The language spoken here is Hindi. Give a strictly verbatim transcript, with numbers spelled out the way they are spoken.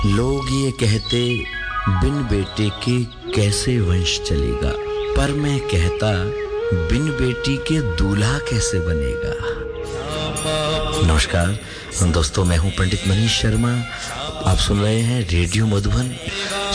लोग ये कहते बिन बेटे के कैसे वंश चलेगा, पर मैं कहता बिन बेटी के दूल्हा कैसे बनेगा। नमस्कार दोस्तों, मैं हूं पंडित मनीष शर्मा। आप सुन रहे हैं रेडियो मधुबन